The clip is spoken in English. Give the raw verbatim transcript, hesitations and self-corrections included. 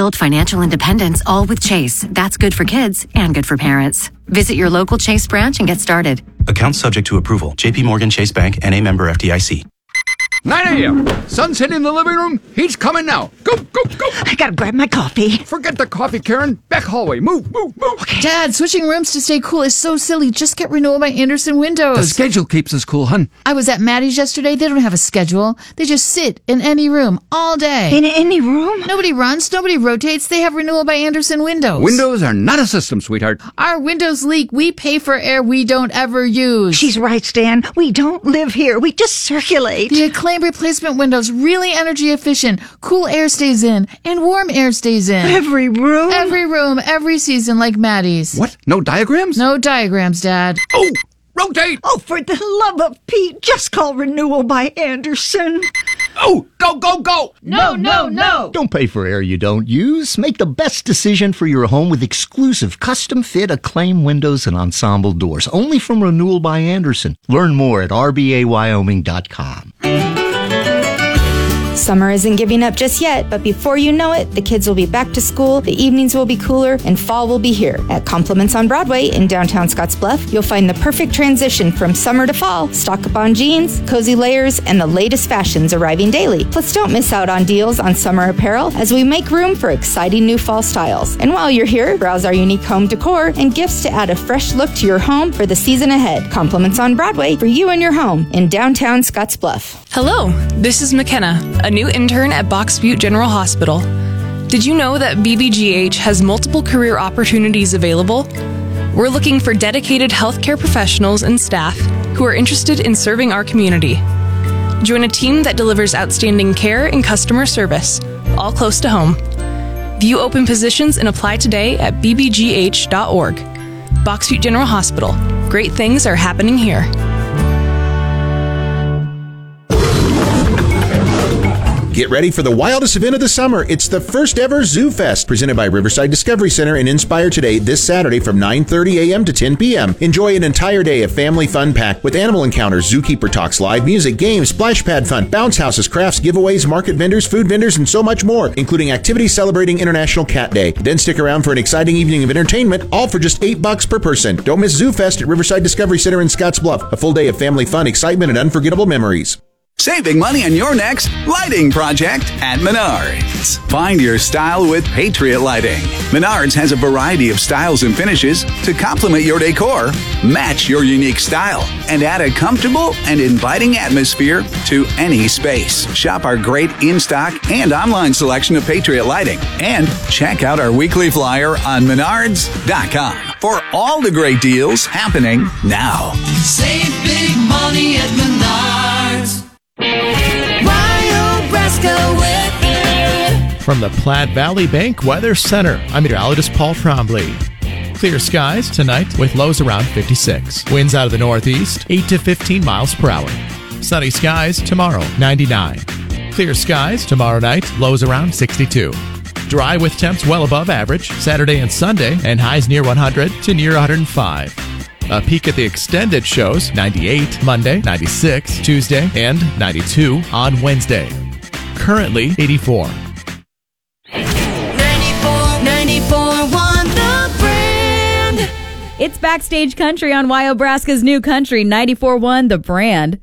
build financial independence, all with Chase. That's good for kids and good for parents. Visit your local Chase branch and get started. Account subject to approval. J P Morgan Chase Bank, N A member F D I C. nine a.m. Sunset in the living room. Heat's coming now. Go, go, go. I gotta grab my coffee. Forget the coffee, Karen. Back hallway. Move, move, move. Okay. Dad, switching rooms to stay cool is so silly. Just get renewal by Andersen Windows. The schedule keeps us cool, hun. I was at Maddie's yesterday. They don't have a schedule. They just sit in any room all day. In any room? Nobody runs. Nobody rotates. They have renewal by Andersen Windows. Windows are not a system, sweetheart. Our windows leak. We pay for air we don't ever use. She's right, Stan. We don't live here. We just circulate. The Acclaim replacement windows, really energy efficient. Cool air stays in and warm air stays in. Every room? Every room, every season, like Maddie's. What? No diagrams? No diagrams, Dad. Oh, rotate! Oh, for the love of Pete, just call Renewal by Andersen. Oh, go, go, go! No, no, no! Don't pay for air you don't use. Make the best decision for your home with exclusive custom-fit Acclaim windows and ensemble doors. Only from Renewal by Andersen. Learn more at r b a wyoming dot com. Summer isn't giving up just yet, but before you know it, the kids will be back to school, the evenings will be cooler, and fall will be here. At Compliments on Broadway in downtown Scottsbluff, you'll find the perfect transition from summer to fall. Stock up on jeans, cozy layers, and the latest fashions arriving daily. Plus, don't miss out on deals on summer apparel as we make room for exciting new fall styles. And while you're here, browse our unique home decor and gifts to add a fresh look to your home for the season ahead. Compliments on Broadway for you and your home in downtown Scottsbluff. Hello, this is McKenna, a new intern at Box Butte General Hospital. Did you know that B B G H has multiple career opportunities available? We're looking for dedicated healthcare professionals and staff who are interested in serving our community. Join a team that delivers outstanding care and customer service, all close to home. View open positions and apply today at b b g h dot org. Box Butte General Hospital. Great things are happening here. Get ready for the wildest event of the summer. It's the first ever Zoo Fest, presented by Riverside Discovery Center and Inspire Today this Saturday from nine thirty a.m. to ten p.m. Enjoy an entire day of family fun packed with animal encounters, zookeeper talks, live music, games, splash pad fun, bounce houses, crafts, giveaways, market vendors, food vendors, and so much more, including activities celebrating International Cat Day. Then stick around for an exciting evening of entertainment, all for just eight bucks per person. Don't miss Zoo Fest at Riverside Discovery Center in Scottsbluff. A full day of family fun, excitement, and unforgettable memories. Saving money on your next lighting project at Menards. Find your style with Patriot Lighting. Menards has a variety of styles and finishes to complement your decor, match your unique style, and add a comfortable and inviting atmosphere to any space. Shop our great in-stock and online selection of Patriot Lighting. And check out our weekly flyer on menards dot com for all the great deals happening now. Save big money at Menards. From the Platte Valley Bank Weather Center, I'm meteorologist Paul Trombley. Clear skies tonight with lows around fifty-six. Winds out of the northeast, eight to fifteen miles per hour. Sunny skies tomorrow, ninety-nine. Clear skies tomorrow night, lows around sixty-two. Dry with temps well above average Saturday and Sunday, and highs near one hundred to near one hundred five. A peek at the extended shows, ninety-eight Monday, ninety-six Tuesday, and ninety-two on Wednesday. Currently eighty-four. ninety-four point one The Brand. It's Backstage Country on Wyobraska's new country, ninety-four point one The Brand.